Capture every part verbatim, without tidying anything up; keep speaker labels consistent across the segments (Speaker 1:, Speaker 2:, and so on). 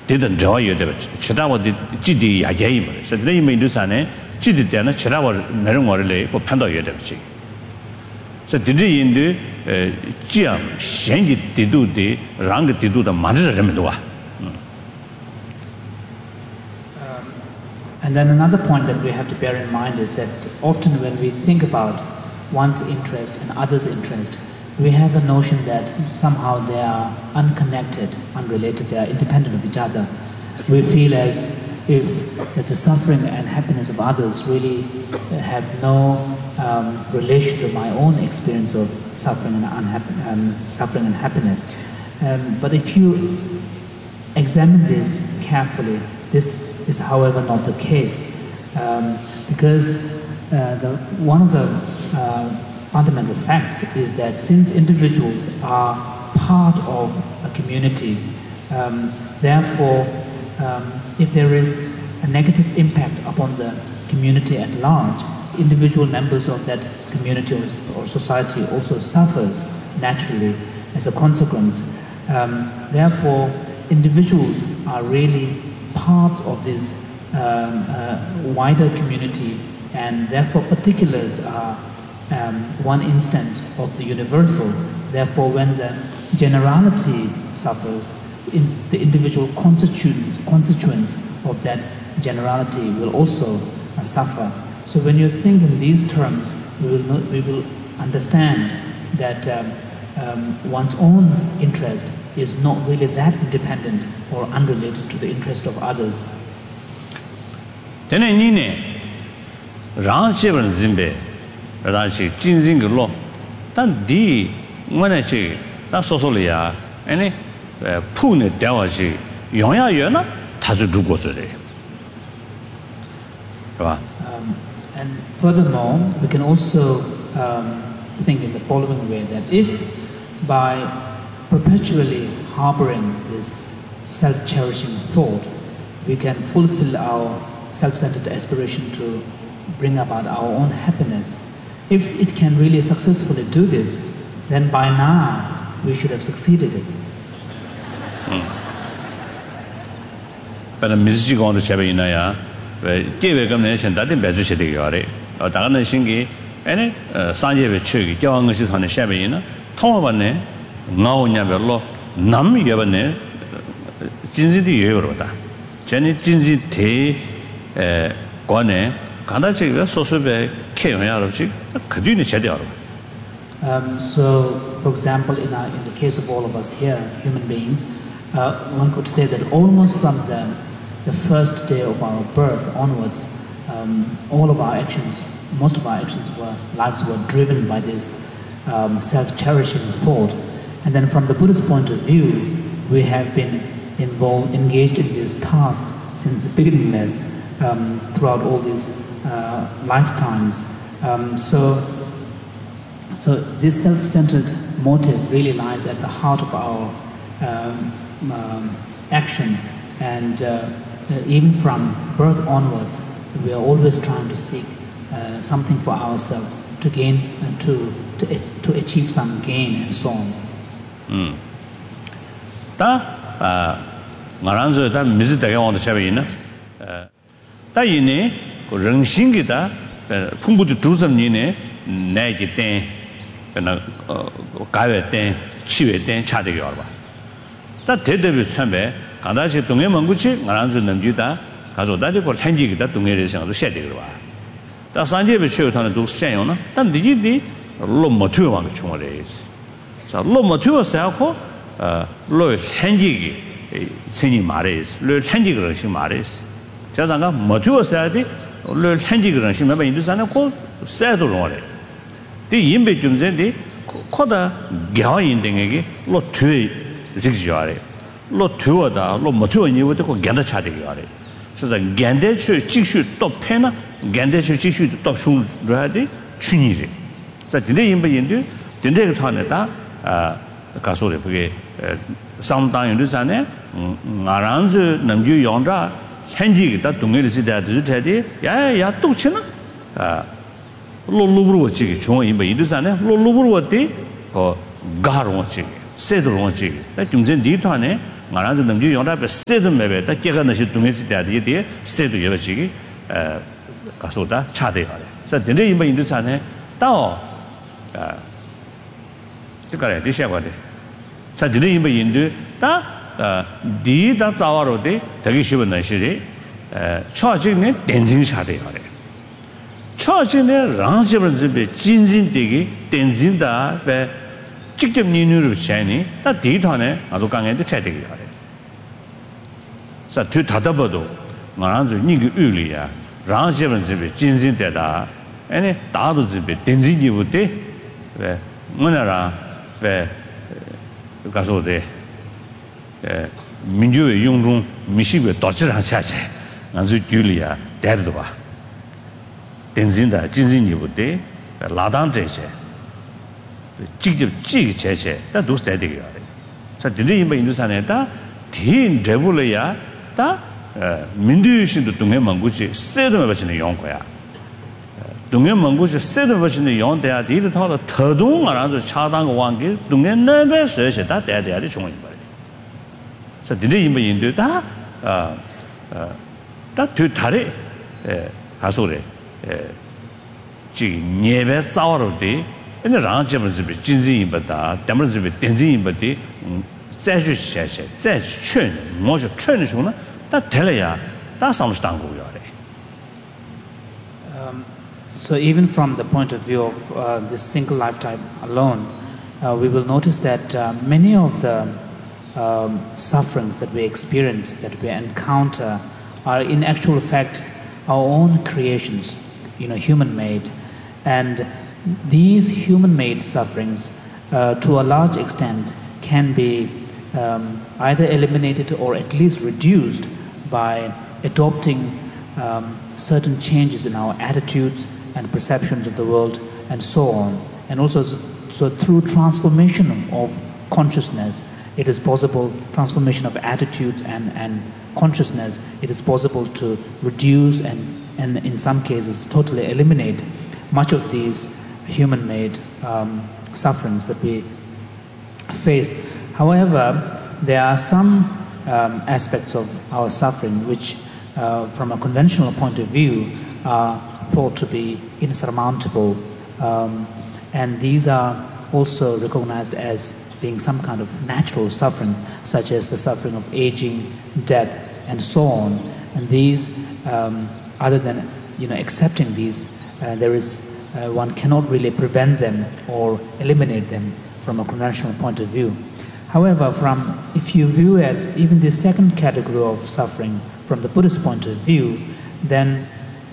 Speaker 1: didn't draw you the Chitawa did the Yagame. So they may do Sane, Chidi Dana, Chitawa Narumore, or Pando Yadachi. So did he in the Jiam, Shangi did do the Rang did do the Madra Remedua.
Speaker 2: And then another point that we have to bear in mind is that often when we think about one's interest and others' interest, we have a notion that somehow they are unconnected, unrelated, they are independent of each other. We feel as if that the suffering and happiness of others really have no um, relation to my own experience of suffering and, unhapp- um, suffering and happiness. Um, but if you examine this carefully, this is however not the case, um, because uh, the, one of the uh, fundamental facts is that since individuals are part of a community, um, therefore um, if there is a negative impact upon the community at large, individual members of that community or, or society also suffers naturally as a consequence. Um, therefore, individuals are really part of this um, uh, wider community, and therefore particulars are um, one instance of the universal. Therefore, when the generality suffers, in the individual constituents, constituents of that generality will also uh, suffer. So when you think in these terms, we will, not, we will understand that um, um, one's own interest is not really that independent or unrelated to the interest of others.
Speaker 1: Tene nine rang cheban zimbe rang chi jinjing lo tan di ngone chi ta so so le ya ene pu ne dawa chi yong ya yue na ta zu du guo zhe de.
Speaker 2: And furthermore, we can also um, think in the following way, that if by perpetually harboring this self-cherishing thought, we can fulfill our self-centered aspiration to bring about our own happiness. If it can really successfully do this, then by now we should have succeeded it.
Speaker 1: But the music on the Chabina, David Combination, that in Bezu Shady, or Dana Shingi, any Sanje Chug, Young is on the Shabina, Tomabane, now never law, Nam Yavane, Jinzi the Euroda, Jenny Jinzi Te Guane, Kandachi, so so be Kayarachi, Kaduni Shady.
Speaker 2: Um, so, for example, in, our, in the case of all of us here, human beings, uh, one could say that almost from the, the first day of our birth onwards, um, all of our actions, most of our actions were, lives were driven by this um, self-cherishing thought. And then from the Buddhist point of view, we have been involved, engaged in this task since beginningless um, throughout all these uh, lifetimes. Um, so, So this self-centered motive really lies at the heart of our um, um, action, and uh, even from birth onwards, we are always trying to seek uh, something for ourselves, to gain, uh, to, to to achieve some gain, and so on.
Speaker 1: Hmm. Ta, ngaranzo ta mizi daga wanda chabe ina. Ta ine ko rengshingi ta phumbu tu zam ni ne nai ki ten. 그나 가외 때 치외 때 차대기 와 봐. 다 대대비 참배 간다시 동해 먼구치 나란주 넘기다 가서 다지 걸 현지기다 동해를 생각도 해야 되거 봐. 다 산제비 쉬어타는 도 시행요나. 단 니지디 로모티브 왕 총어레스. 자 로모티브스하고 어로 현지기 생이 말레스. 로 현지기 그릇이 말레스. 자상가 모티브스하디 로 현지기 그릇이 몇 인도산에 고 세도 로래. 디 임베 좀제디 코다 겨인등에게 로 뒤에 직지하래 로 뒤어다 로 못으니부터 고 간다 차대기하래 그래서 간대추 직수 또 패나 간대추 직수 또 슈라디 춘이래 그래서 근데 임베 인도 근데 그 타네다 아 가소래 그게 상당히도잖아요 나란즈 남주 용자 현지기다 동해를 지다도 되지 야야 또 치나 아 로루브로치 중앙 임바 이르잖아요. 로루브로티 그 가로치 세드로치. 나 좀전 뒤편에 말하는 좀 능지 용다 배 세도 매배 다 깨가 나시 동해지 대야디 세도 여버지기 에 가서다 차대요. 그래서 근데 이번 인도산에 또 아 그거래 되셔거든. 자 근데 이번 인도 다 디다 자와로데 되게 쉬운 날씨리 에 초진에 댄징 차대요. 초진에 랑집을 집에 진진되게 댄진다 배 직접 니누를 채니 다 디터네 아주 강해도 차대요. 자 뒤 닫아봐도 말하는 니그 의리야. 랑집을 집에 진진되다 아니 다도 집에 댄진이부터 왜 뭐냐라 왜 가서데 에 민주의 용중 미식의 도치랑 차체 아주 줄이야 대도 봐 댄진다 진진이부터 라단제체 직접 찌기 제체 다 도스대 되게 자 드리 뭐 인도산에다 딘 레벨이야 다 민주신도 동해 망고지 세도 버시는 용거야 동해 망고지 세도 버시는 용대야 디도 타도 더동 알아서 차당 왕기 동해 내배 서셔다 대대야리 중요한 거야. 자 드리 뭐 인도다 아다 뒤다리 에 가소래 에 지 예배 싸워로디 근데 랑집을 집에 진진이보다 때문에 집에 댄진이보다再去写写再去劝我就劝的时候呢다 telaya 다 samstan go yare.
Speaker 2: So even from the point of view of uh, this single lifetime alone, uh, we will notice that uh, many of the um, sufferings that we experience, that we encounter, are in actual fact our own creations, you know, human-made. And these human-made sufferings, uh, to a large extent, can be um, either eliminated or at least reduced by adopting um, certain changes in our attitudes and perceptions of the world and so on. And also, so through transformation of consciousness, it is possible, transformation of attitudes and, and consciousness, it is possible to reduce and, and in some cases totally eliminate much of these human-made um, sufferings that we face. However, there are some um, aspects of our suffering which, uh, from a conventional point of view, are thought to be insurmountable, um, and these are also recognized as being some kind of natural suffering, such as the suffering of aging, death, and so on. And these, um, other than you know accepting these, uh, there is uh, one cannot really prevent them or eliminate them from a conventional point of view. However, from if you view it, even the second category of suffering from the Buddhist point of view, then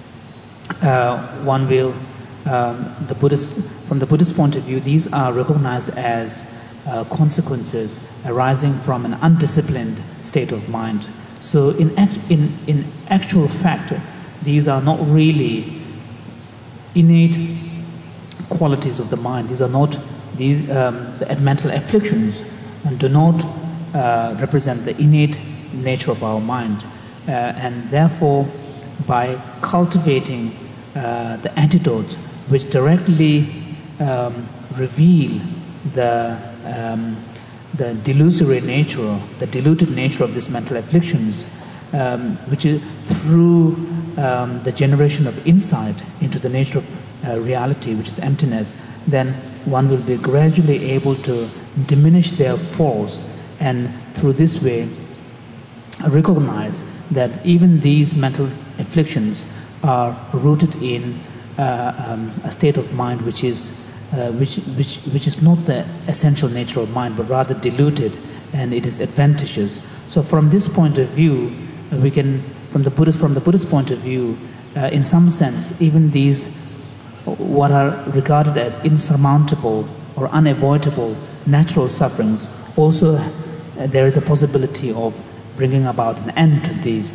Speaker 2: uh, one will, um, the Buddhist, from the Buddhist point of view, these are recognized as uh, consequences arising from an undisciplined state of mind. So, in act, in in actual fact, these are not really innate qualities of the mind. These are not these um, the mental afflictions, and do not uh, represent the innate nature of our mind. Uh, and therefore, by cultivating uh, the antidotes which directly um, reveal the, um, the delusory nature, the diluted nature of these mental afflictions, um, which is through um, the generation of insight into the nature of uh, reality, which is emptiness, then one will be gradually able to diminish their force, and through this way recognize that even these mental afflictions are rooted in uh, um, a state of mind which is uh, which which which is not the essential nature of mind, but rather diluted, and it is adventitious. So from this point of view, uh, we can from the Buddhist from the Buddhist point of view, uh, in some sense, even these what are regarded as insurmountable or unavoidable natural sufferings, also uh, there is a possibility of bringing about an end to these.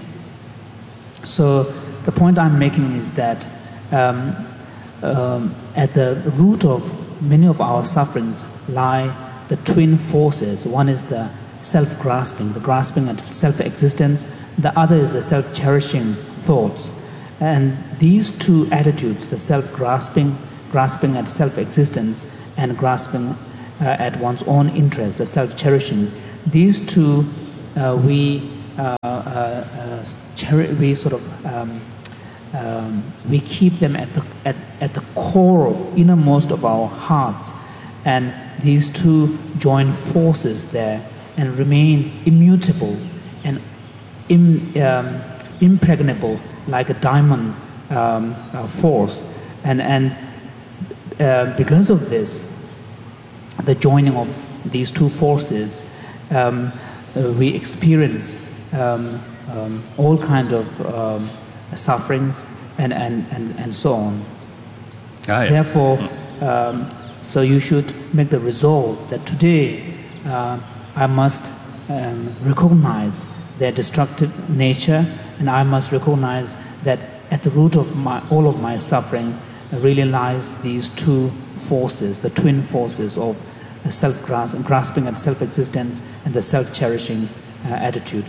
Speaker 2: So the point I'm making is that um, um, at the root of many of our sufferings lie the twin forces. One is the self-grasping, the grasping at self-existence. The other is the self-cherishing thoughts. And these two attitudes, the self-grasping, grasping at self-existence, and grasping uh, at one's own interest, the self-cherishing, these two uh, we uh, uh, uh, cheri- we sort of um, um, we keep them at the at, at the core of innermost of our hearts, and these two join forces there and remain immutable and im, um, impregnable like a diamond um, uh, force, and and uh, because of this, the joining of these two forces, um, uh, we experience um, um, all kind of um, sufferings and, and, and, and so on.
Speaker 1: Ah, yeah.
Speaker 2: Therefore, um, so you should make the resolve that today uh, I must um, recognize their destructive nature, and I must recognize that at the root of my, all of my suffering really lies these two forces, the twin forces of self-grasping at self-existence and the self-cherishing uh, attitude.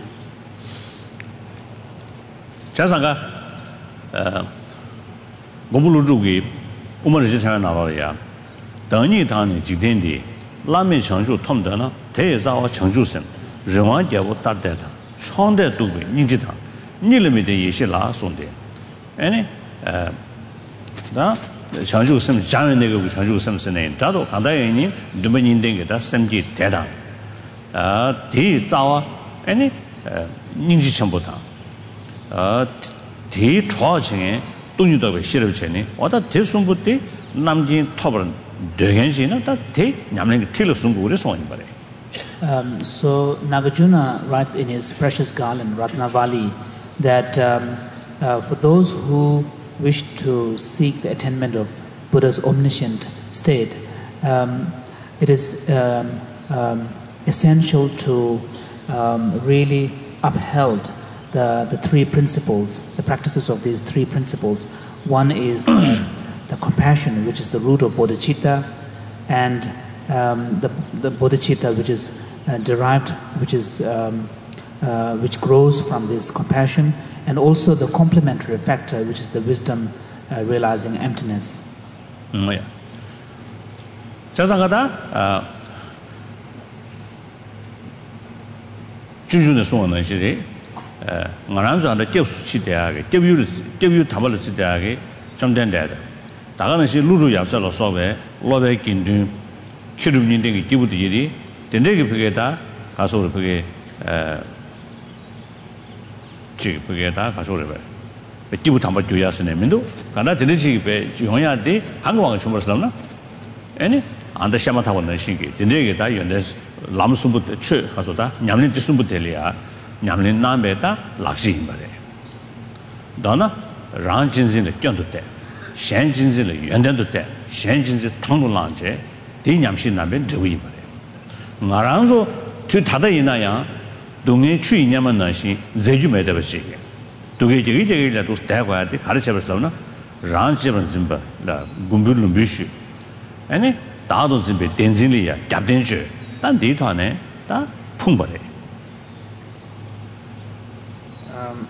Speaker 1: 자상가 어 고불로 주기 우먼지 차가 나와야等你当你几天的拉面成就通的呢대사와成就심人王节我打得他创的都被你知道你里面的也是拉送的哎呃那成就심 자연那个成就심是呢다도 간다니 누면인 된 게다 심지 대단 아 대사와 아니 어 인지 전부다 어 대초층에 돈이도 싫어 전에 와다 대순부터 남진 톱은 되겐시나 다 대 냠는 게 틀을 숨고 그래 소인 바래.
Speaker 2: Um, so Nagarjuna writes in his precious garland Ratnavali that um, uh, for those who wish to seek the attainment of Buddha's omniscient state, um, it is um, um, essential to um, really uphold the, the three principles, the practices of these three principles. One is the, the compassion, which is the root of bodhicitta, and um, the, the bodhicitta, which is uh, derived, which is um, uh, which grows from this compassion, and also the complementary factor, which is the wisdom uh, realizing emptiness.
Speaker 1: 음, 예. 자상하다. 아, 주주의 소원은 시리. 에, 나란자의 접수치대하게, 접유 접유 담을 치대하게 좀 된다. 다가는 시 루루 약설로 소배, 로베 긴든 키름님 등의 기부들이 된대게 그게다 가서를 그게 에 지 그게다 가서를 봐. 기부 담을 줘야스네 민도. 가나 되는지 배 용야데 한국왕을 주물었나? 아니 안다 샤마타고는 신기. 된대게 다 연대 남순부터 최 가서다 냠린 뒤순부터리야. 냠린 남배다 락시인 말에. 너나 랑진진의 견도 때. 셴진진의 연대도 때. 셴진진 당론랑제 대냠신 남배 저위 말에. 나랑서 뒤 다다 이나야 동에 추이냐만 나시 제주매다 버시게. 두개 저기 저기라도 대과야 돼. 가르쳐 버슬라나. 랑지번 진바 라 군불로 미슈. 아니 다도 진배 덴진리야. 잡된주. 단 디토네. 다 풍벌해.
Speaker 2: Um,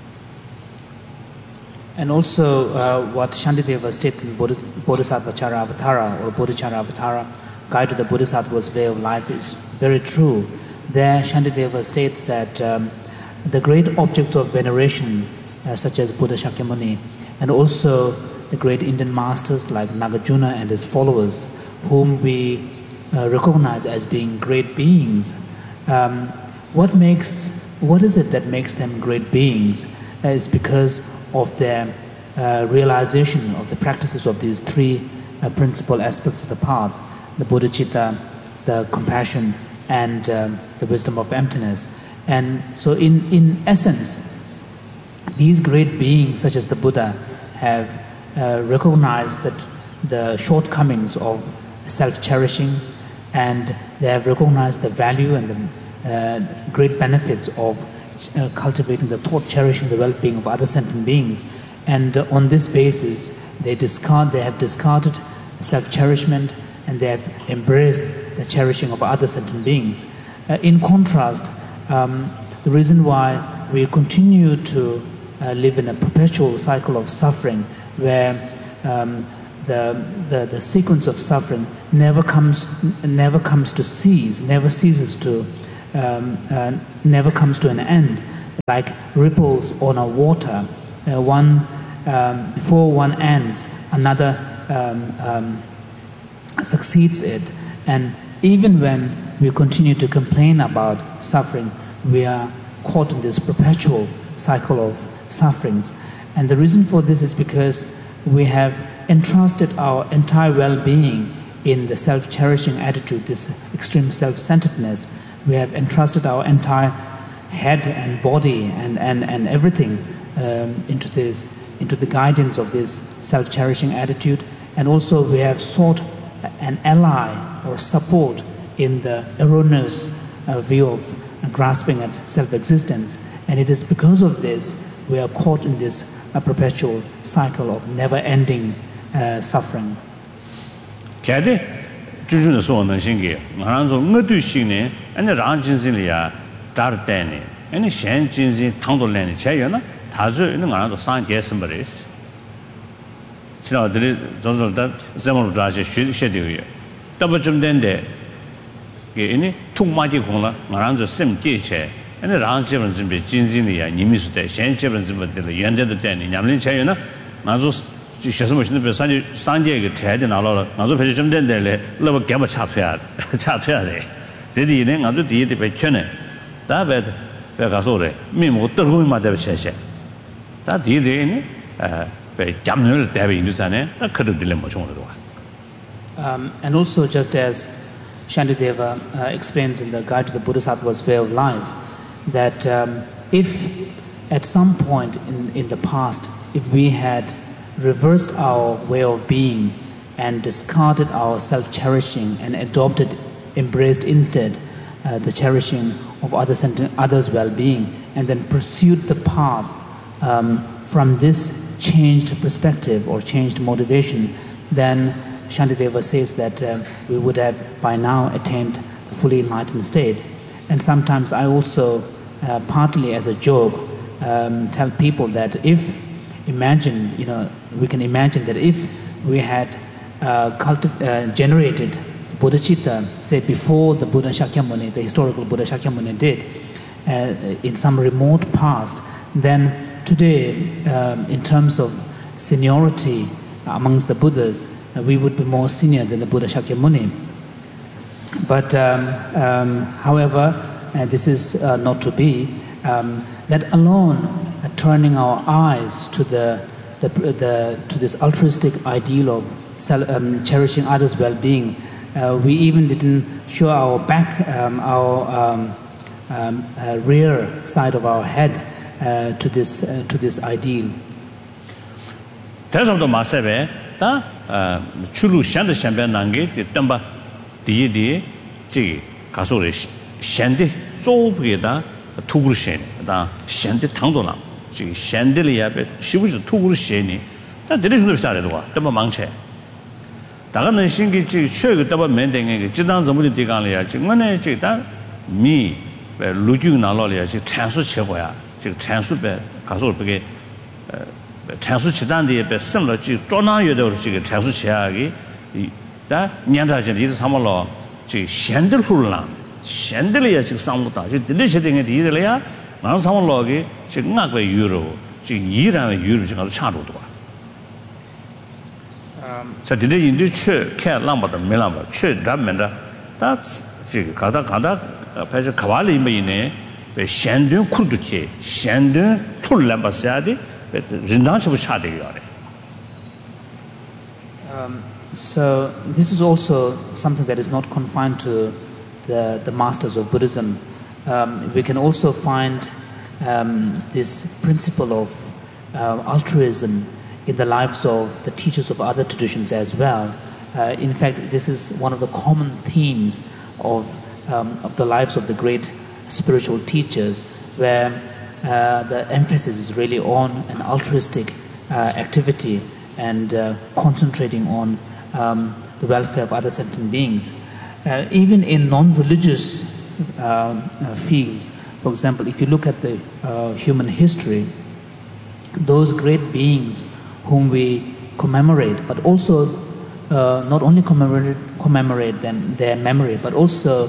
Speaker 2: and also uh, what Shantideva states in Bodh- Bodhisattva Charavatara or Bodhicharyavatara, Guide to the Bodhisattva's Way of Life, is very true. There Shantideva states that um, the great objects of veneration uh, such as Buddha Shakyamuni, and also the great Indian masters like Nagarjuna and his followers, whom we uh, recognize as being great beings, um, what makes What is it that makes them great beings? Uh, is because of their uh, realization of the practices of these three uh, principal aspects of the path: the bodhicitta, the compassion, and um, the wisdom of emptiness. And so, in in essence, these great beings, such as the Buddha, have uh, recognized that the shortcomings of self-cherishing, and they have recognized the value and the Uh, great benefits of uh, cultivating the thought, cherishing the well-being of other sentient beings, and uh, on this basis, they discard. They have discarded self-cherishment, and they have embraced the cherishing of other sentient beings. Uh, in contrast, um, the reason why we continue to uh, live in a perpetual cycle of suffering, where um, the, the the sequence of suffering never comes never comes to cease, never ceases to um, uh, never comes to an end, like ripples on a water. Uh, one um, before one ends, another um, um, succeeds it, and even when we continue to complain about suffering, we are caught in this perpetual cycle of sufferings. And the reason for this is because we have entrusted our entire well-being in the self-cherishing attitude, this extreme self-centeredness. We have entrusted our entire head and body and, and, and everything um, into this, into the guidance of this self-cherishing attitude. And also we have sought an ally or support in the erroneous uh, view of uh, grasping at self-existence. And it is because of this we are caught in this uh, perpetual cycle of never-ending uh, suffering.
Speaker 1: Kade, jujun de so nan xin ge, ngan zo nge du xin ne, ane rang jin sin li ya dar de ne, ane xian jin sin tang do len ne che ye na, ta zu ne ngan zo san ge sim ba res. Chi lao de zo zo da zhe mo lu zha xie xue xie de ye. Da bu zhen den de ge ne tu ma ji kong la, ngan zo sim ge che, ane rang ji ben zhen bi jin sin li ya ni mi su de, xian ji ben zhen ba de le yuan de de ne, nyam lin che ye na, ngan zo就学什么现在别三界三界个拆的拿了，俺说陪什么的嘞，那不给不插出来，插出来的，这里呢，俺说第一的被圈呢，大别别告诉的，面目德国嘛得谢谢，但第一的呢，呃，被加入了代表印度山呢，那可能的了没冲了多。
Speaker 2: Um, and also, just as Shantideva uh, explains in the Guide to the Bodhisattva's Way of Life, that um, if at some point in, in the past, if we had reversed our way of being and discarded our self-cherishing and adopted, embraced instead uh, the cherishing of others and others' well-being, and then pursued the path um, from this changed perspective or changed motivation, then Shantideva says that uh, we would have by now attained the fully enlightened state. And sometimes I also, uh, partly as a joke, um, tell people that if imagine, you know, we can imagine that if we had uh, culti- uh, generated bodhicitta, say before the Buddha Shakyamuni, the historical Buddha Shakyamuni did, uh, in some remote past, then today, um, in terms of seniority amongst the Buddhas, uh, we would be more senior than the Buddha Shakyamuni. But um, um, however, uh, this is uh, not to be, um, let alone uh, turning our eyes to the, the, the to this altruistic ideal of self, um, cherishing others' well-being. Uh, we even didn't show our back, um, our um, um, uh, rear side of our head uh, to this uh, to this ideal.
Speaker 1: 대성도 마세베 다 출루 샹데 샹베 난게 덤바 디디 지 가소레 샹데 소브게다 투구르셴 다 샹데 당도나 지 샹데리야베 시부지 투구르셴니 다 데리준도 비슷하래도가 덤바 망체 다가는 신기 지 최고 덤바 맨댕게 지당 전부지 디간이야 지금은 지다 미 루주 나로리야 지 찬수 최고야 지 찬수베 가소르베게 찬수 지단데 배 선로 지 쪼나여도 지 찬수 지하기 다 년자진 이 삼월로 지 현들훌랑 현들이야 지 상무다 지 들리시den게 디들이야 나 삼월로기 지 응악의 유로 지 이란의 유로 지 가서 차로도 음 자, 근데 인도 최 캐랑보다 메랑보 최 담면다 다 지 가다 가다 배서 가발이 있네 배 현든 쿠르도체 현든 툴람바사디
Speaker 2: Um, so this is also something that is not confined to the, the masters of Buddhism. Um, we can also find um, this principle of uh, altruism in the lives of the teachers of other traditions as well. Uh, in fact, this is one of the common themes of, um, of the lives of the great spiritual teachers, where Uh, the emphasis is really on an altruistic uh, activity and uh, concentrating on um, the welfare of other sentient beings. Uh, even in non-religious uh, uh, fields, for example, if you look at the uh, human history, those great beings whom we commemorate, but also uh, not only commemorate, commemorate them, their memory, but also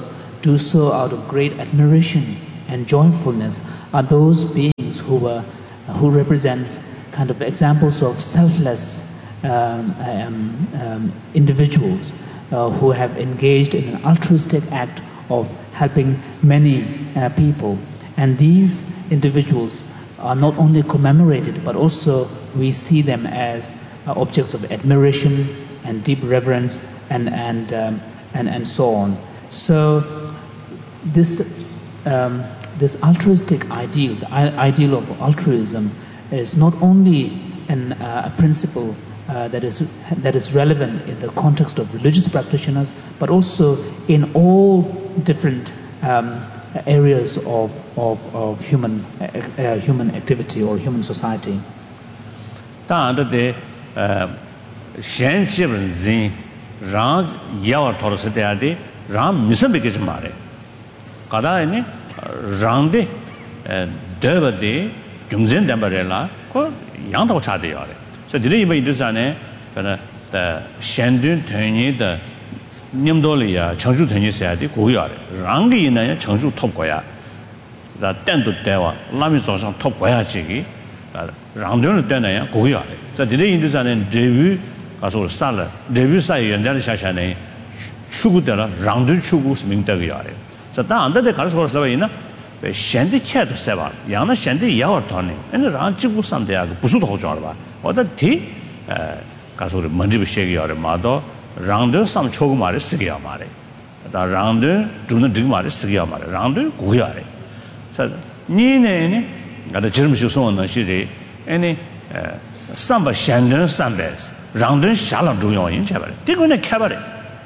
Speaker 2: do so out of great admiration and joyfulness are those beings who were, who represents kind of examples of selfless um, um, um, individuals uh, who have engaged in an altruistic act of helping many uh, people. And these individuals are not only commemorated, but also we see them as uh, objects of admiration and deep reverence and, and, um, and, and so on. So this, um, this altruistic ideal, the ideal of altruism, is not only an, uh, a principle uh, that, is, that is relevant in the context of religious practitioners, but also in all different um, areas of, of, of human, uh, human activity or human society.
Speaker 1: 当然的，呃，现基本人让要讨论是这样的，让民生别个是嘛的，搞到呢，让的，呃，对不对？经济等不来了，可样都差的要的，所以这里因为就是啥呢？可能的现段团年的。 年多里呀，成熟团结下的国家的，让给呢成熟托国家，那单独台湾，那边早上托国家这个，啊，让对了对呢呀国家的，在这里印度上呢，人民告诉我杀了，人民杀原来的下下呢，出国的了，让对出国是明德个样的，是当然的，告诉我是为呢，现在看都是吧，让那现在也要讨论，那让几乎上的啊，不是好找了吧？我的提，呃，告诉我问题不写个样的，嘛到。 랑드 삼 초고 말에 쓰게야 말에 다 랑드 주는 등 말에 쓰게야 말에 랑드 고야래 자 니네네 나도 지금 쇼송은 시리 아니 삼바 샹든 삼베스 랑드 샤람 중요한 제발 이거는 캐바래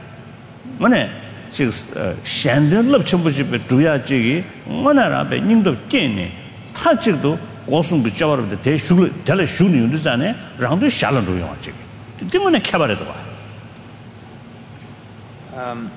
Speaker 1: 뭐네 지금 샹든 럽첨부지 두야 지기 뭐나라베 님도 깨네 타직도 고승부 잡아도 대슈를 될 슈는 윤두잖아요 랑드 샤람 중요한 지기 이거는 캐바래도 봐
Speaker 2: Um,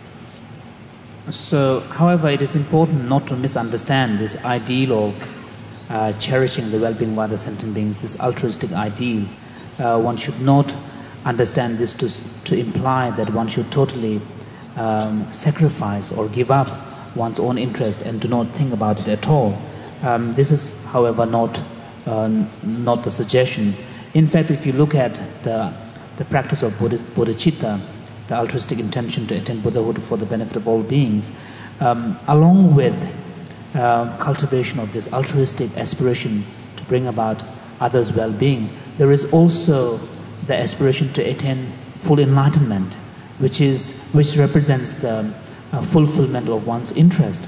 Speaker 2: so, however, it is important not to misunderstand this ideal of uh, cherishing the well-being of other sentient beings, this altruistic ideal. Uh, one should not understand this to, to imply that one should totally um, sacrifice or give up one's own interest and do not think about it at all. Um, this is, however, not, uh, not the suggestion. In fact, if you look at the, the practice of bodhicitta, the altruistic intention to attain Buddhahood for the benefit of all beings, um, along with uh, cultivation of this altruistic aspiration to bring about others' well-being, there is also the aspiration to attain full enlightenment, which is which represents the uh, fulfillment of one's interest.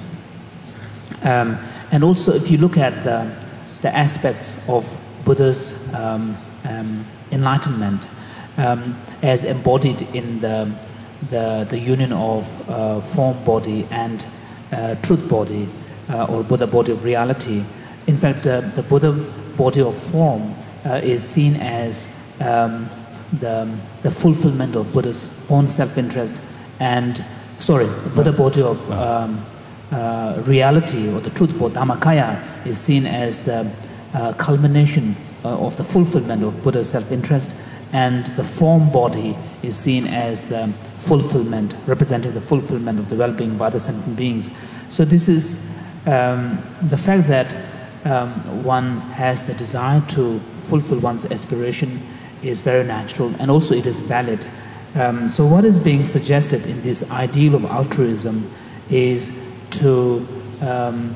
Speaker 2: Um, and also, if you look at the the aspects of Buddha's um, um, enlightenment. Um, as embodied in the, the, the union of uh, form body and uh, truth body, uh, or Buddha body of reality. In fact, uh, the Buddha body of form uh, is seen as um, the, the fulfillment of Buddha's own self-interest, and, sorry, the Buddha body of um, uh, reality, or the truth body, Dhammakaya, is seen as the uh, culmination uh, of the fulfillment of Buddha's self-interest, and the form body is seen as the fulfillment, representing the fulfillment of the well-being of other sentient beings. So this is um, the fact that um, one has the desire to fulfill one's aspiration is very natural, and also it is valid. Um, so what is being suggested in this ideal of altruism is to, um,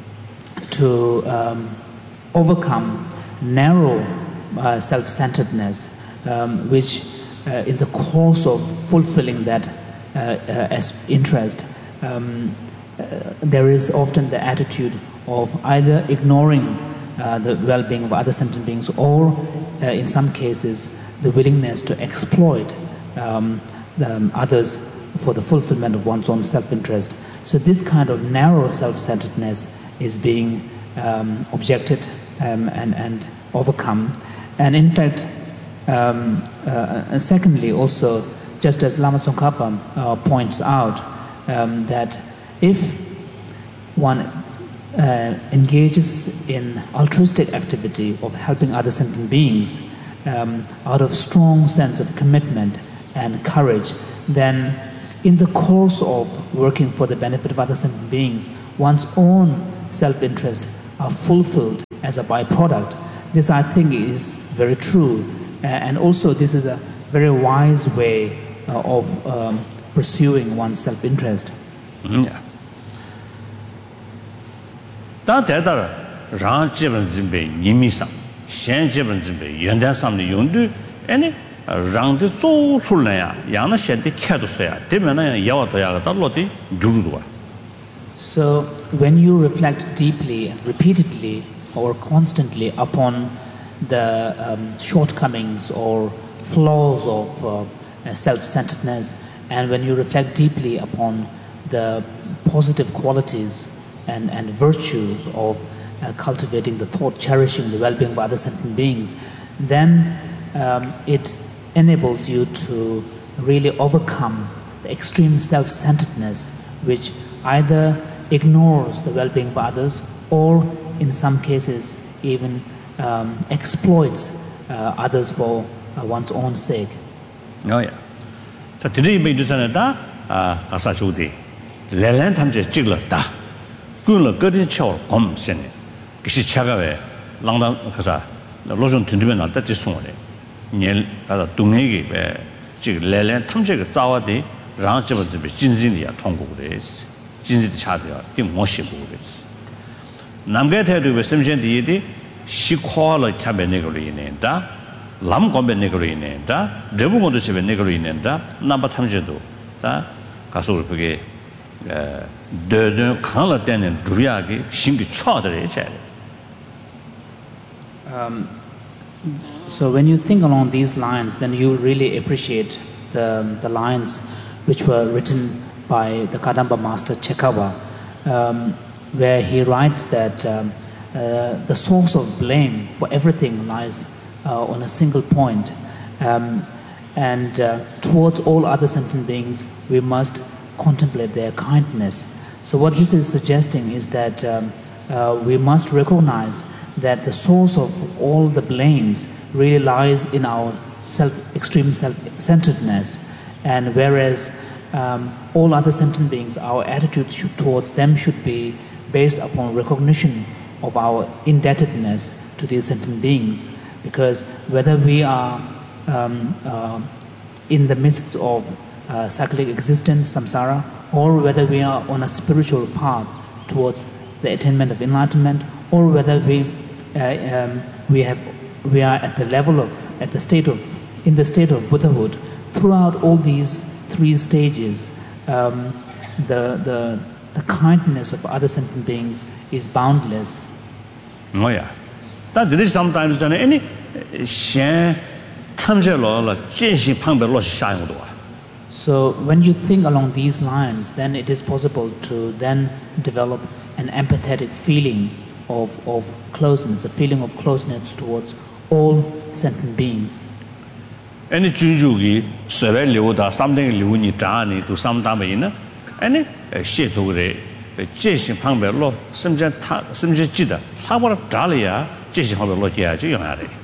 Speaker 2: to um, overcome narrow uh, self-centeredness, Um, which uh, in the course of fulfilling that uh, uh, as interest, um, uh, there is often the attitude of either ignoring uh, the well-being of other sentient beings, or uh, in some cases the willingness to exploit um, the, um, others for the fulfillment of one's own self-interest. So this kind of narrow self-centeredness is being um, objected um, and, and overcome. And in fact, Um, uh, and secondly, also, just as Lama Tsongkhapa uh, points out, um, that if one uh, engages in altruistic activity of helping other sentient beings um, out of strong sense of commitment and courage, then in the course of working for the benefit of other sentient beings, one's own self-interest are fulfilled as a byproduct. This, I think, is very true. Uh, and also, this is a very wise way uh, of um, pursuing one's self-interest.
Speaker 1: Yeah. That that ran jiben zimbe nimi sam, shen jiben zimbe yuandan sam ni yongdu, any ran de zo sul na ya, yang na shen de kya do ya, de men na yawa do ya ga da lo de gyuru do.
Speaker 2: So when you reflect deeply and repeatedly or constantly upon the um, shortcomings or flaws of uh, self-centeredness, and when you reflect deeply upon the positive qualities and, and virtues of uh, cultivating the thought, cherishing the well-being of other sentient beings, then um, it enables you to really overcome the extreme self-centeredness, which either ignores the well-being of others or in some cases even um, exploits uh, others for uh, one's own sake.
Speaker 1: Oh yeah. So today we do something that ah asa chudi lelan tamje jigla da kunla gedin chao gom sen kishi chaga we langdang kasa lojon tundube na da ji song le niel da dongye ge be ji lelan tamje ge zawa de rang ji ba ji be jinjin li ya tong gu de jinjin de cha de ya ding mo shi gu de namge te de be semjen di de shi kwa la cha be ne ge li ne da lam gombe negro inenda rebu modu chebe negro inenda namba tamjedo da 가서 그게 de kala tenen duryagi shingi chodare che.
Speaker 2: Um so when you think along these lines, then you really appreciate the the lines which were written by the Kadamba master Chekawa, um, where he writes that um, uh, the source of blame for everything lies uh, on a single point, um, and uh, towards all other sentient beings we must contemplate their kindness. So what this is suggesting is that um, uh, we must recognize that the source of all the blames really lies in our self, extreme self-centeredness, and whereas um, all other sentient beings, our attitude should, towards them should be based upon recognition of our indebtedness to these sentient beings, because whether we are um, uh, in the midst of uh, cyclic existence, samsara, or whether we are on a spiritual path towards the attainment of enlightenment, or whether we uh, um, we have we are at the level of at the state of in the state of Buddhahood. Throughout all these three stages, um, the the the kindness of other sentient beings is boundless.
Speaker 1: Oh yeah, that there is sometimes done any shen tamje lo lo jianxi pangbe lo sha yong duo.
Speaker 2: So when you think along these lines, then it is possible to then develop an empathetic feeling of, of closeness, a feeling of closeness towards all sentient beings.
Speaker 1: Any junjugi sere liu da something liu ni zha ni do some da mei ne, any xie tu de jie xin pang bei lo sem jian ta sem jian ji de ta wo zha le ya jie xin hao bei lo jie ji yong ya de.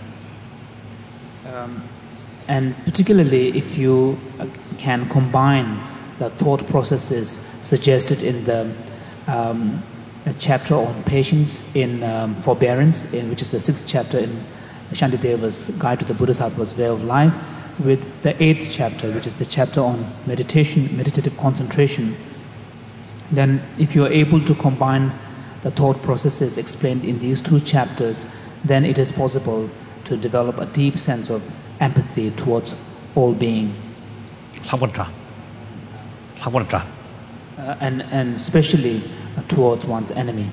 Speaker 2: And particularly if you can combine the thought processes suggested in the um, chapter on patience, in um, forbearance, in which is the sixth chapter in Shantideva's Guide to the Bodhisattva's Way of Life, with the eighth chapter, which is the chapter on meditation, meditative concentration, then if you are able to combine the thought processes explained in these two chapters, then it is possible to develop a deep sense of empathy towards all being.
Speaker 1: Uh,
Speaker 2: and, and especially uh, towards one's enemy.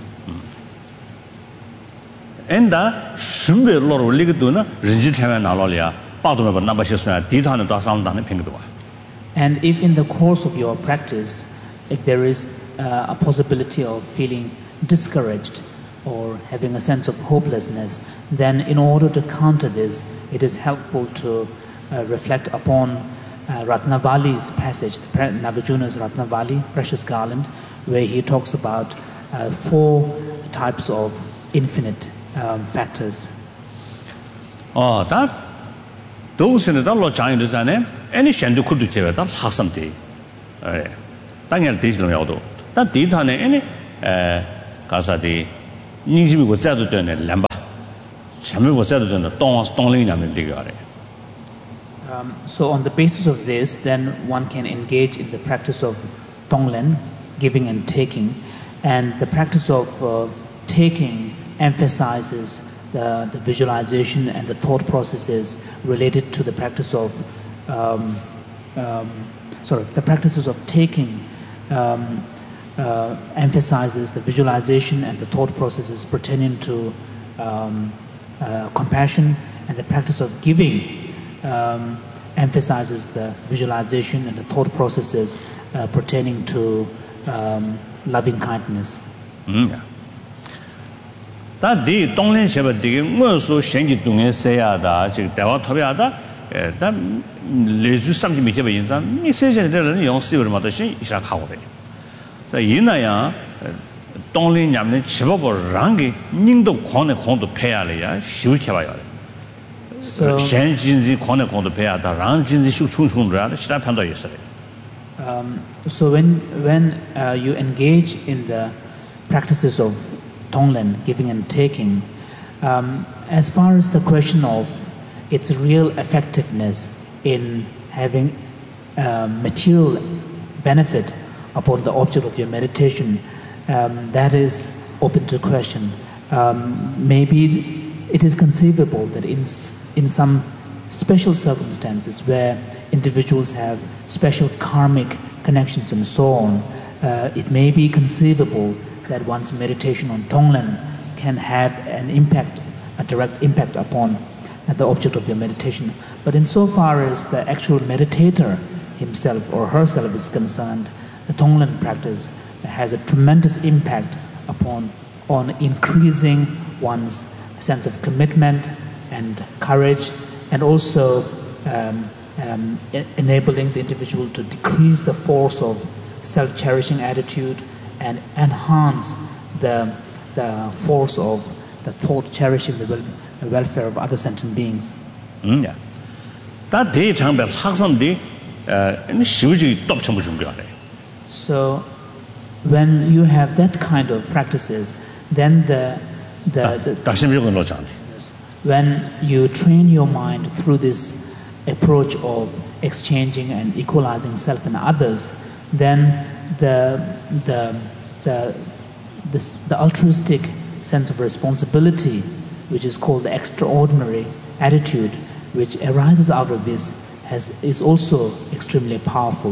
Speaker 1: And that shumbe lo ro li ge do na ren ji tian na lo lia ba du ba na ba xie suan di ta na da sam da ne ping de.
Speaker 2: And if in the course of your practice, if there is uh, a possibility of feeling discouraged or having a sense of hopelessness, then in order to counter this, it is helpful to uh, reflect upon uh, Ratnavali's passage, Nagarjuna's Ratnavali, Precious Garland, where he talks about uh, four types of infinite um, factors.
Speaker 1: Oh, that those in the law China is any shandu could do that Hasam day. 예. 당연히 되지는 야도. 단 디타네 아니 에 가사디 닝심이고 자도 되네 람바. 참을고 자도 되네 동 동링이냐면 되게 알아요.
Speaker 2: Um, so on the basis of this, then one can engage in the practice of tonglen, giving and taking, and the practice of uh, taking emphasizes the, the visualization and the thought processes related to the practice of, um, um, sorry, the practices of taking um, uh, emphasizes the visualization and the thought processes pertaining to um, uh, compassion, and the practice of giving Um, emphasizes the visualization and the thought processes uh, pertaining to um, loving kindness.
Speaker 1: Mm. 다 디 동련 셔버 디게 뭐소 생기 동에 세야다 즉 대화 토비하다 다 레주 삼지 미셔버 인상 이 세제들은 용스를 마듯이 시작하고 돼. 자 이나야 동련 냠는 집어버 랑게 닝도 권에 권도 패야래야 쉬우게 봐야 돼.
Speaker 2: So, um, so when when uh, you engage in the practices of tonglen, giving and taking, um, as far as the question of its real effectiveness in having uh, material benefit upon the object of your meditation, um, that is open to question. Um, maybe it is conceivable that in in some special circumstances where individuals have special karmic connections and so on, uh, it may be conceivable that one's meditation on tonglen can have an impact, a direct impact upon uh, the object of your meditation. But insofar as the actual meditator himself or herself is concerned, the tonglen practice has a tremendous impact upon on increasing one's sense of commitment and courage, and also um, um, e- enabling the individual to decrease the force of self-cherishing attitude and enhance the, the force of the thought cherishing the, wel- the welfare of other sentient beings.
Speaker 1: 음, 야. 다 대장배 학생들이 에 시우지 또 전부 준비하래.
Speaker 2: So when you have that kind of practices, then the the, the
Speaker 1: 다심적으로 놓자는데.
Speaker 2: when you train your mind through this approach of exchanging and equalizing self and others, then the the the the, the altruistic sense of responsibility, which is called the extraordinary attitude, which arises out of this, has is also extremely powerful.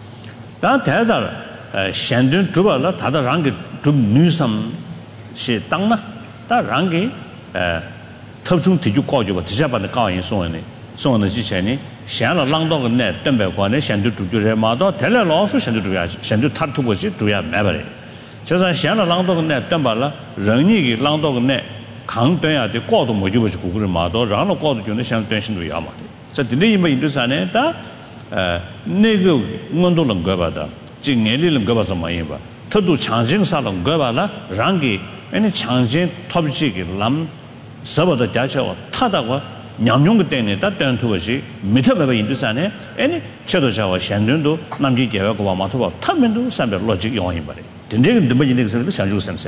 Speaker 1: 다 대다 현대 주발라 다다 랑게 좀 뉴섬 시 땅나 다 랑게 에特殊体育高级吧，直接把那高音送呢，送呢之前呢，先了浪到个呢，东北关呢，现在主角人嘛，到台来老鼠现在主要，现在他突破是主要买不来，就是先了浪到个呢，东北了，人家给浪到个呢，抗端呀的高度没就不是古人嘛，到让了高度就那相对性都一样嘛的，这这里面印度啥呢？但呃那个我都能够把的，这眼里能够把什么样吧？他都强行啥能够把了，让给人家强行特别这个让。서버도 자체와 타다고 냠용거 때문에 다 된투 것이 미터베바 인도산에 아니 저도 저와 현존도 남기 계획과 맞춰봐 타면도 삼백 로직 용인 바래 된대가 넘어지는 것은 상주 삼사래.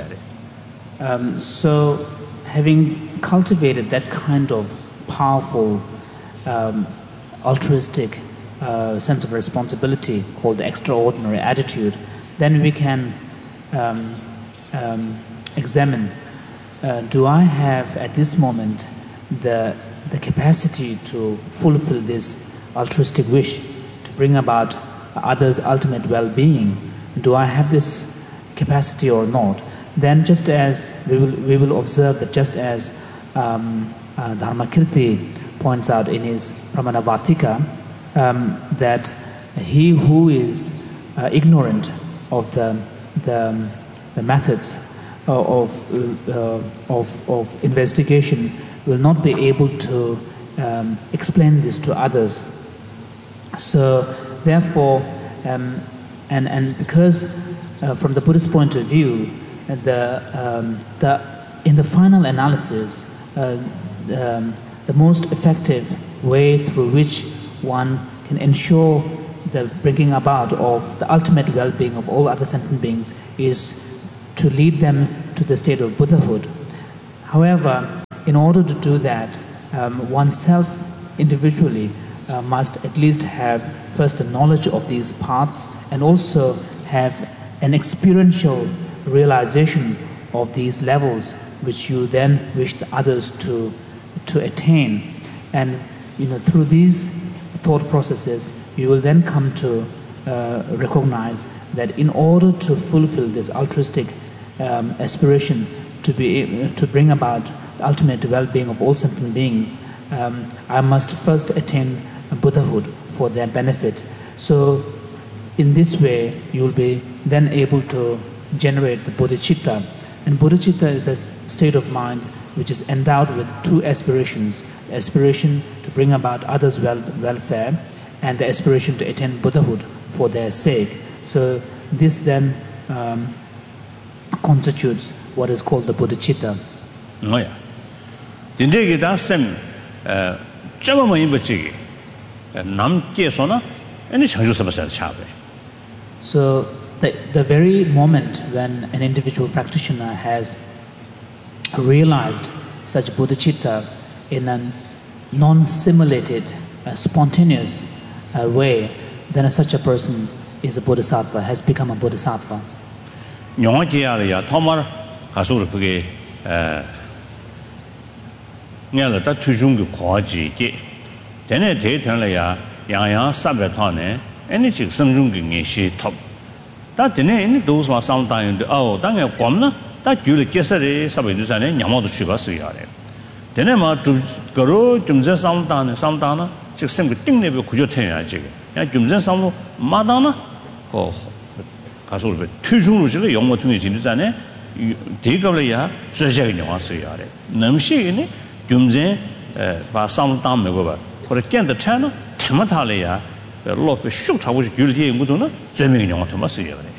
Speaker 2: Um so having cultivated that kind of powerful um, altruistic uh, sense of responsibility called the extraordinary attitude, then we can um, um, examine Uh, do I have at this moment the the capacity to fulfill this altruistic wish to bring about others' ultimate well-being? Do I have this capacity or not? Then, just as we will we will observe that just as um, uh, Dharmakirti points out in his Pramanavartika, um, that he who is uh, ignorant of the the, the methods of uh, of of investigation will not be able to um, explain this to others. So therefore, um, and and because uh, from the Buddhist point of view, the um, the in the final analysis, uh, um, the most effective way through which one can ensure the bringing about of the ultimate well-being of all other sentient beings is to lead them to the state of Buddhahood. However, in order to do that, um, oneself individually uh, must at least have first a knowledge of these paths and also have an experiential realization of these levels which you then wish the others to to attain. And you know, through these thought processes, you will then come to uh, recognize that in order to fulfill this altruistic um, aspiration to be to bring about the ultimate well-being of all sentient beings, um, I must first attain Buddhahood for their benefit. So in this way, you will be then able to generate the bodhicitta. And bodhicitta is a state of mind which is endowed with two aspirations: the aspiration to bring about others' well, welfare and the aspiration to attain Buddhahood for their sake. So this then um, constitutes what is called the bodhicitta.
Speaker 1: Oh yeah. Dinde kita sem chama mai bachi nam ke sona any changju sabasa chabe.
Speaker 2: So the the very moment when an individual practitioner has realized such bodhicitta in a non-simulated, uh, spontaneous uh, way, then such a person is a bodhisattva, has become a bodhisattva.
Speaker 1: Nyonga kiya ya thomar kasur pge ngala ta tujung ge khoji ge dene de thang la ya yang yang sabe thane any chik sangjung ge nge shi thop ta dene in those ma sam ta yin oh ta nge kwam na ta gyul ke sa re sabe du sa ne nyamo du chiba su ya re dene ma tu garo jumje sam ta ne sam ta na chik sem ge ting ne be gujo the ya ji ge ya jumje sam ma da na ko kasur be tujung lu ji le yong mo tung ji du sa ne de ge le ya zhe zhe ge nyama su ya re nam shi ne jumje ba sam ta me go ba ko le gen de chen na tema ta le ya lo be shu cha wo ji gyul de yin gu du na zhe me ge nyama ta ma su ya re.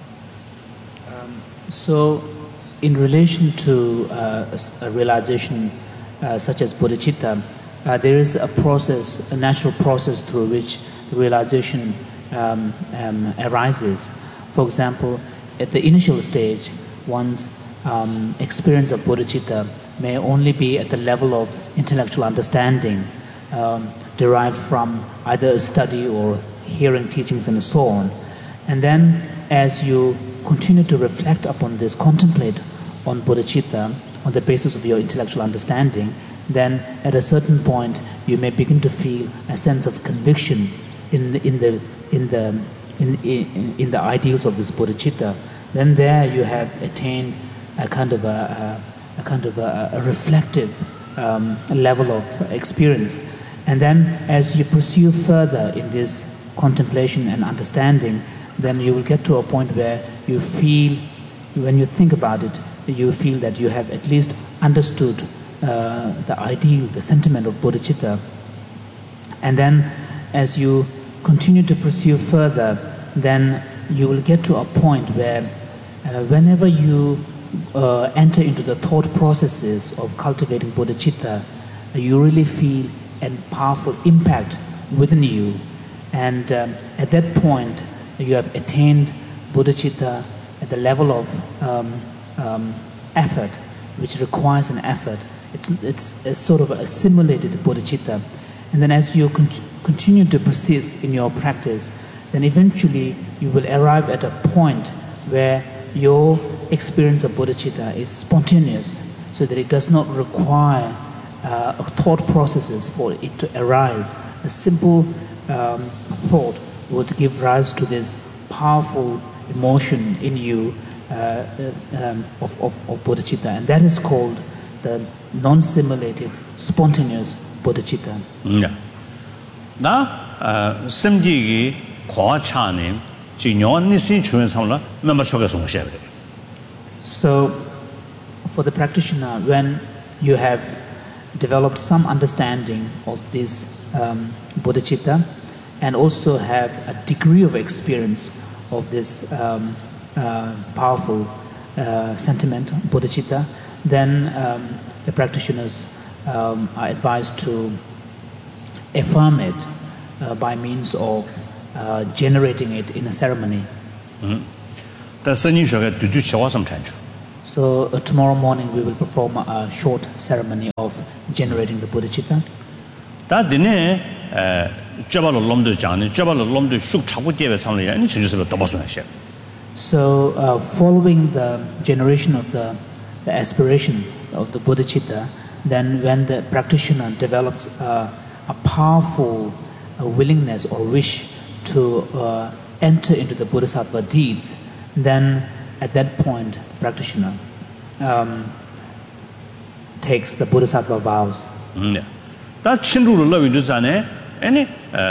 Speaker 2: So in relation to uh, a realization uh, such as bodhicitta, uh, there is a process, a natural process through which the realization um, um, arises. For example, at the initial stage, one's um, experience of bodhicitta may only be at the level of intellectual understanding, um, derived from either a study or hearing teachings and so on. And then as you continue to reflect upon this, contemplate on bodhicitta on the basis of your intellectual understanding, then at a certain point you may begin to feel a sense of conviction in the, in the in the in, in, in the ideals of this bodhicitta. Then there you have attained a kind of a, a, a kind of a, a reflective um, level of experience. And then as you pursue further in this contemplation and understanding, then you will get to a point where you feel, when you think about it, you feel that you have at least understood uh, the ideal, the sentiment of bodhicitta. And then as you continue to pursue further, then you will get to a point where uh, whenever you uh, enter into the thought processes of cultivating bodhicitta, you really feel a powerful impact within you. And um, at that point, you have attained bodhicitta at the level of um, um, effort, which requires an effort. It's, it's a sort of a simulated bodhicitta. And then as you con continue to persist in your practice, then eventually you will arrive at a point where your experience of bodhicitta is spontaneous, so that it does not require uh, thought processes for it to arise. A simple um, thought would give rise to this powerful emotion in you uh, um, of, of, of bodhicitta, and that is called the non-simulated, spontaneous bodhicitta.
Speaker 1: Yeah. Na simji gi kwa cha ne ji nyon ni sin chuen sam la me ma choge song xie.
Speaker 2: So for the practitioner, when you have developed some understanding of this um, bodhicitta and also have a degree of experience of this um, uh, powerful uh, sentiment, bodhicitta, then um, the practitioners um, are advised to affirm it uh, by means of uh, generating it in a ceremony. So uh, tomorrow morning we will perform a short ceremony of generating the bodhicitta. So uh, following the generation of the, the aspiration of the bodhicitta, then when the practitioner develops uh, a powerful uh, willingness or wish to uh, enter into the bodhisattva deeds, then at that point the practitioner um, takes the bodhisattva vows.
Speaker 1: 다 친루를 러비도 자네 아니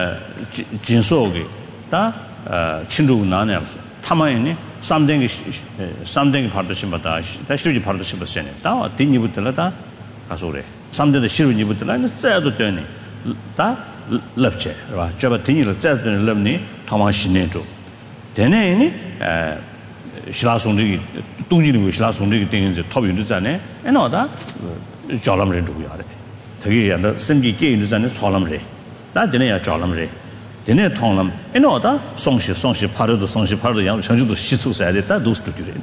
Speaker 1: 진소게 다 친루 나네 타마이니 삼댕이 삼댕이 파르도심바다 다 시르지 파르도심바스네 다 딘니부터라다 가소래 삼대의 시르니부터라는 짜도 되네 다 럽체 봐 저바 딘니를 짜도 되는 럽니 타마시네도 되네니 에 시라송들이 뚱지는 시라송들이 되는지 탑인도 자네 에너다 잘람을 두고야 돼 되게 야다 심기 게임도 전에 살람래 나 되네야 잘람래 되네 통람 에너다 송시 송시 파르도 송시 파르도 양 전주도 시초사야 됐다 도스트기래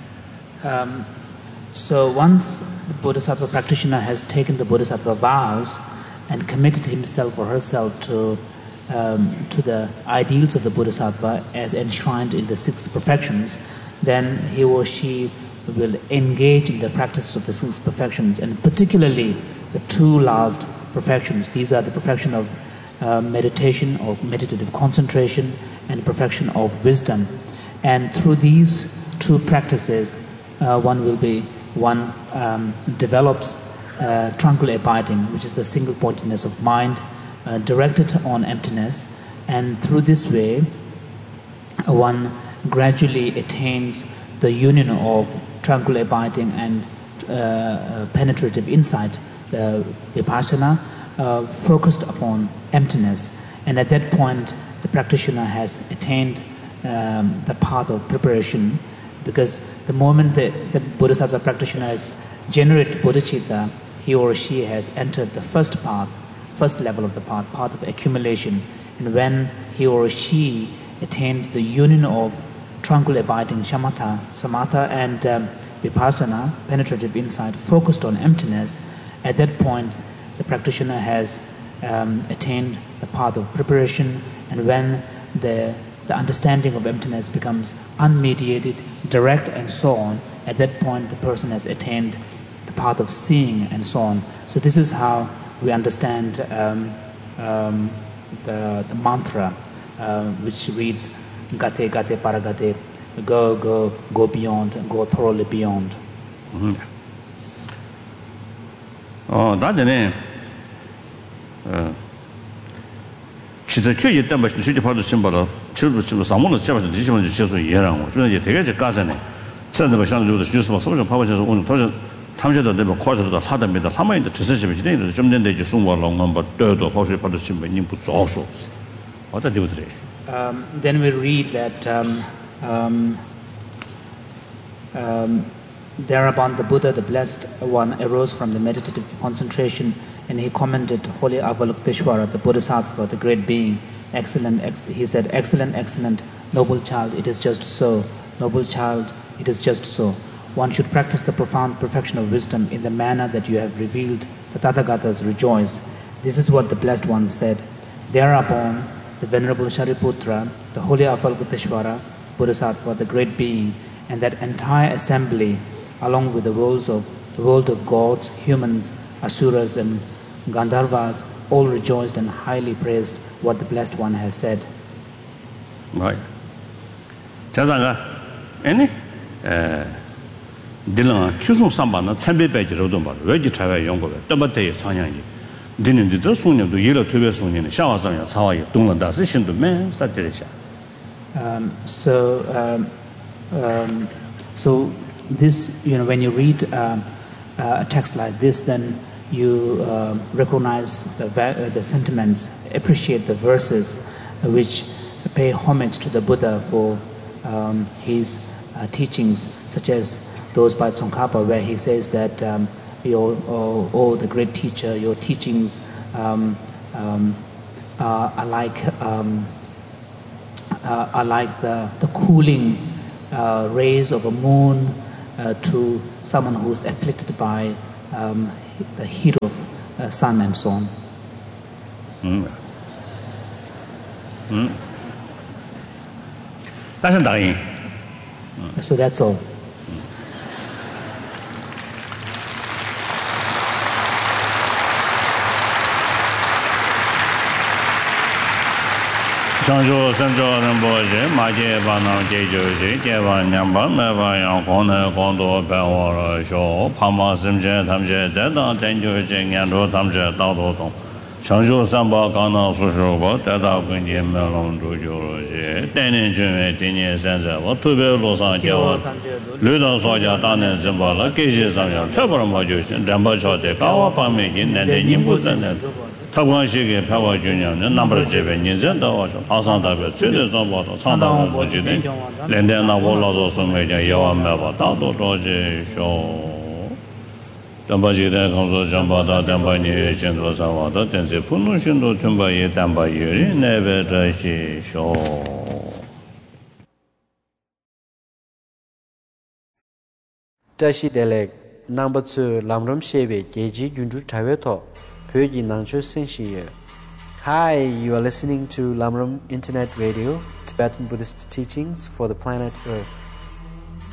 Speaker 2: um so once the bodhisattva practitioner has taken the bodhisattva vows and committed himself or herself to um, to the ideals of the bodhisattva as enshrined in the six perfections, then he or she will engage in the practice of the six perfections, and particularly the two last perfections. These are the perfection of uh, meditation or meditative concentration and perfection of wisdom. And through these two practices, uh, one will be, one um, develops uh, tranquil abiding, which is the single pointedness of mind uh, directed on emptiness. And through this way, uh, one gradually attains the union of tranquil abiding and uh, uh, penetrative insight, the vipassana, uh, focused upon emptiness. And at that point, the practitioner has attained um, the path of preparation, because the moment the, the bodhisattva practitioner has generated bodhicitta, he or she has entered the first path, first level of the path, path of accumulation. And when he or she attains the union of tranquil abiding shamatha, samatha, and um, vipassana, penetrative insight, focused on emptiness, at that point the practitioner has um, attained the path of preparation. And when the, the understanding of emptiness becomes unmediated, direct, and so on, at that point the person has attained the path of seeing, and so on. So this is how we understand um, um, the, the mantra uh, which reads Gate Gate Paragate, go, go, go beyond, go thoroughly beyond.
Speaker 1: Mm-hmm. 어, 나전에 어 진짜 최대 때문에 실제 파도 심바로 출부 출부 사모는 잡아서 지시면 주셔서 이해랑 뭐 이제 되게 저 가서네 선도 상주도 주셔서 소좀 파버셔서 오늘 도저 탐제도 되면 코저도 하답니다. 하마인데 지서집이 되는 좀 된데 이제 송월롱 넘버 더도 파도 파도 심바 님 부족소 어디 되더래.
Speaker 2: Um then we read that um um um thereupon the Buddha, the Blessed One, arose from the meditative concentration, and he commended Holy Avalokiteshvara, the Bodhisattva, the great being. Excellent, ex he said, excellent, excellent, noble child, it is just so. Noble child, it is just so. One should practice the profound perfection of wisdom in the manner that you have revealed. The Tathagatas rejoice. This is what the Blessed One said. Thereupon, the Venerable Shariputra, the Holy Avalokiteshvara, Bodhisattva, the great being, and that entire assembly, along with the worlds of the world of gods, humans, asuras, and Gandharvas, all rejoiced and highly praised what the Blessed One has said.
Speaker 1: Right. 자자가 아니 에 딜랑 추송 삼반은 천배배지로도 봐. 왜지 차가 연구가 떠버대 상향이 되는데도 소년도 예로 тө베 소년이 샤와상야 사와이 동란다스 신도 맨 스타트리샤.
Speaker 2: Um so um um so this, you know, when you read uh, uh, a text like this, then you uh, recognize the, uh, the sentiments, appreciate the verses uh, which pay homage to the Buddha for um, his uh, teachings, such as those by Tsongkhapa, where he says that um, your, oh, oh, the great teacher, your teachings um, um, are, are like um, uh, are like the, the cooling uh, rays of a moon uh, to someone who is afflicted by um, the heat of uh, sun and so on.
Speaker 1: Mm. Mm. That's dying.
Speaker 2: Mm. So that's all.
Speaker 1: Chanjo Sanjo Ramboje, Maje Bana Jejoji, Jeva Nyamba, Meva Yang Kone, Kondo, Pewara, Shaw, Pama Simje, Tamje, Deda, Tenjoji, Yando, Tamje, Dado Tong. Chanjo Samba Gana Sushugo, Deda Kunji Melon Jujuji, Tenin Jume, Tini Sense, what to be Losa Jawa, Luda Soja, Dane Zimbala, Kishi Samya, Pebra Majusin, Damba Chote, Kawa Pamikin, and the Nimbu. 타관식의 평화 균형은 넘버 제베 인zen도 하산다베 최대선보다 상당한 거지네 렌데나 올라서 소매자 여완매바 다도 도지쇼 담바지대 강소 정보다 담바니 신도사와도 된제 분노신도 tum바의 담바유리 네베자시쇼
Speaker 3: Tashi-delek number two lamram shebe geji junju taweto pyoji nangcho senshiye. Hi, you are listening to Lamram Internet Radio, Tibetan Buddhist teachings for the planet Earth.